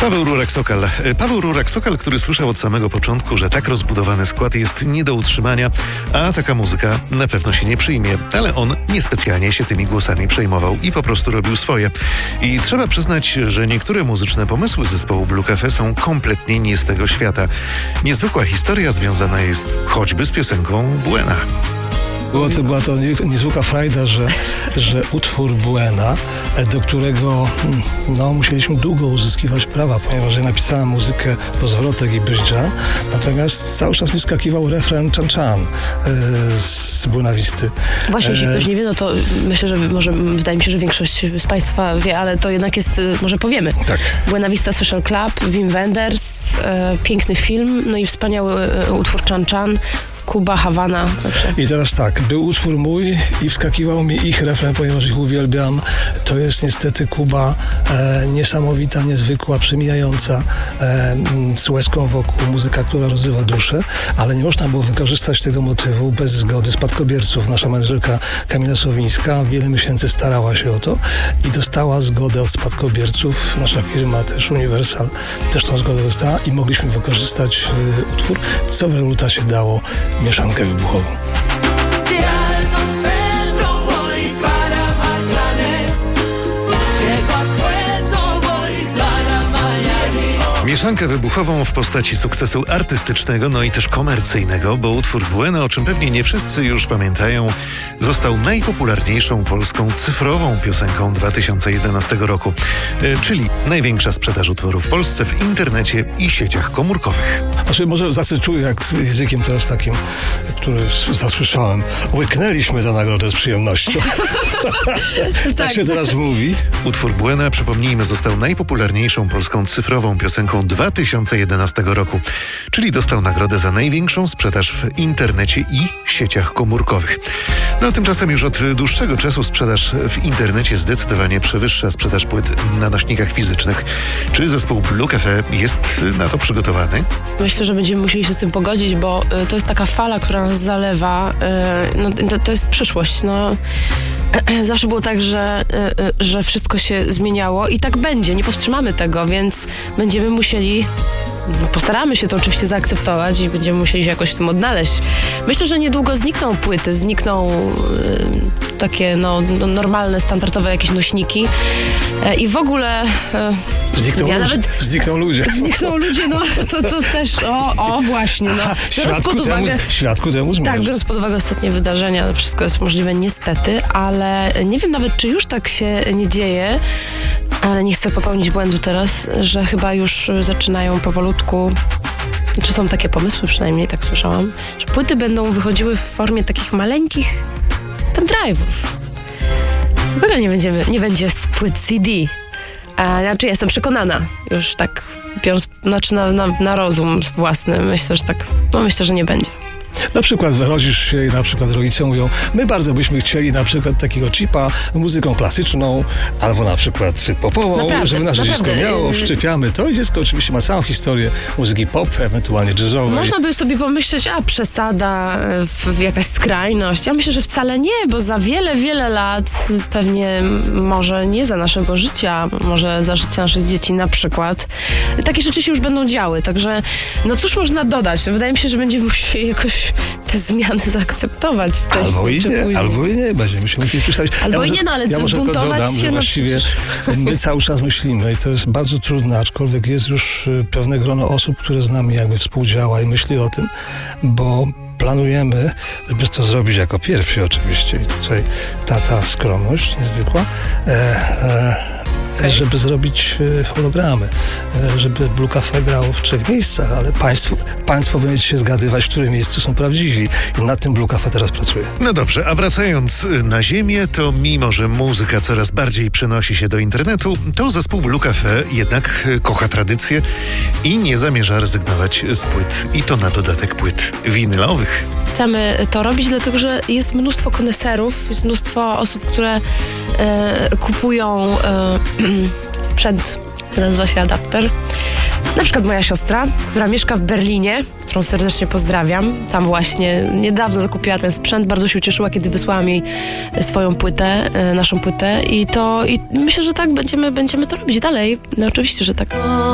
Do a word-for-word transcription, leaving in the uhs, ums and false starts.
Paweł Rurek-Sokal. Paweł Rurek-Sokal, który słyszał od samego początku, że tak rozbudowany skład jest nie do utrzymania, a taka muzyka na pewno się nie przyjmie. Ale on niespecjalnie się tymi głosami przejmował i po prostu robił swoje. I trzeba przyznać, że niektóre muzyczne pomysły zespołu Blue Cafe są kompletnie nie z tego świata. Niezwykła historia związana jest choćby z piosenką Buena. Było to, była to niezwykła frajda, że, że utwór Buena, do którego no, musieliśmy długo uzyskiwać prawa, ponieważ ja napisałem muzykę do zwrotek i bridge'a, natomiast cały czas mi skakiwał refren Chan Chan e, z Buenavisty. Właśnie, jeśli ktoś nie wie, no to myślę, że może, wydaje mi się, że większość z Państwa wie, ale to jednak jest, może powiemy. Tak. Buenavista Social Club, Wim Wenders, e, piękny film, no i wspaniały e, utwór Chan Chan, Kuba, Hawana. Także. I teraz tak, był utwór mój i wskakiwał mi ich refren, ponieważ ich uwielbiam. To jest niestety Kuba e, niesamowita, niezwykła, przemijająca, e, z łezką wokół, muzyka, która rozrywa duszę, ale nie można było wykorzystać tego motywu bez zgody spadkobierców. Nasza menedżerka Kamila Sowińska wiele miesięcy starała się o to i dostała zgodę od spadkobierców. Nasza firma też Universal też tą zgodę dostała i mogliśmy wykorzystać e, utwór, co w rezultacie dało mieszankę wybuchową. Mieszankę wybuchową w postaci sukcesu artystycznego, no i też komercyjnego, bo utwór Buena, o czym pewnie nie wszyscy już pamiętają, został najpopularniejszą polską cyfrową piosenką dwa tysiące jedenastego roku, e, czyli największa sprzedaż utworu w Polsce w internecie i sieciach komórkowych. Znaczy, może zacytuję jak z językiem teraz takim, który zasłyszałem. Łyknęliśmy tę nagrodę z przyjemnością. tak. tak się teraz mówi. Utwór Buena, przypomnijmy, został najpopularniejszą polską cyfrową piosenką dwa tysiące jedenastego roku, czyli dostał nagrodę za największą sprzedaż w internecie i sieciach komórkowych. No a tymczasem już od dłuższego czasu sprzedaż w internecie zdecydowanie przewyższa sprzedaż płyt na nośnikach fizycznych. Czy zespół Blue Cafe jest na to przygotowany? Myślę, że będziemy musieli się z tym pogodzić, bo y, to jest taka fala, która nas zalewa. Y, no, to, to jest przyszłość. No. Zawsze było tak, że, y, że wszystko się zmieniało i tak będzie. Nie powstrzymamy tego, więc będziemy musieli, postaramy się to oczywiście zaakceptować i będziemy musieli się jakoś w tym odnaleźć. Myślę, że niedługo znikną płyty, znikną y, takie no, no, normalne, standardowe jakieś nośniki y, i w ogóle... Y, znikną, ja ludzie, nawet, znikną ludzie. Znikną ludzie, no to, to też, o, o właśnie. No. Świadku, pod uwagę, temu, świadku temu zmierz. Tak, biorąc pod uwagę ostatnie wydarzenia, wszystko jest możliwe niestety, ale nie wiem nawet, czy już tak się nie dzieje, ale nie chcę popełnić błędu teraz, że chyba już zaczynają powolutku, czy są takie pomysły, przynajmniej tak słyszałam, że płyty będą wychodziły w formie takich maleńkich pendrive'ów. W ogóle nie, będziemy, nie będzie z płyt C D. A, znaczy jestem przekonana, już tak biorąc znaczy na, na, na rozum własny, myślę, że tak, no myślę, że nie będzie. Na przykład rodzisz się i na przykład rodzice mówią, my bardzo byśmy chcieli na przykład takiego chipa muzyką klasyczną, albo na przykład popową, naprawdę, żeby nasze naprawdę. dziecko miało, wszczepiamy to i dziecko oczywiście ma całą historię muzyki pop, ewentualnie jazzowej. Można by sobie pomyśleć, a przesada, w, jakaś skrajność. Ja myślę, że wcale nie, bo za wiele, wiele lat, pewnie może nie za naszego życia, może za życia naszych dzieci na przykład, takie rzeczy się już będą działy, także no cóż można dodać? Wydaje mi się, że będziemy musieli jakoś te zmiany zaakceptować wcześniej. Albo i nie, albo i nie, będziemy się musieli przystawić. Albo ja i może, nie, no ale ja co, buntować dodam, się, że no właściwie przecież... my cały czas myślimy i to jest bardzo trudne, aczkolwiek jest już pewne grono osób, które z nami jakby współdziała i myśli o tym, bo planujemy, żeby to zrobić jako pierwsi oczywiście i tutaj ta, ta skromność niezwykła, e, e, Okay. żeby zrobić hologramy, żeby Blue Cafe grało w trzech miejscach, ale państwo, państwo będziecie się zgadywać, w którym miejscu są prawdziwi i nad tym Blue Cafe teraz pracuje. No dobrze, a wracając na ziemię, to mimo, że muzyka coraz bardziej przenosi się do internetu, to zespół Blue Cafe jednak kocha tradycję i nie zamierza rezygnować z płyt i to na dodatek płyt winylowych. Chcemy to robić, dlatego że jest mnóstwo koneserów, jest mnóstwo osób, które e, kupują e, sprzęt, który nazywa się adapter. Na przykład moja siostra, która mieszka w Berlinie, którą serdecznie pozdrawiam. Tam właśnie niedawno zakupiła ten sprzęt. Bardzo się ucieszyła, kiedy wysłałam jej swoją płytę, naszą płytę. I to i myślę, że tak będziemy, będziemy to robić dalej. No oczywiście, że tak.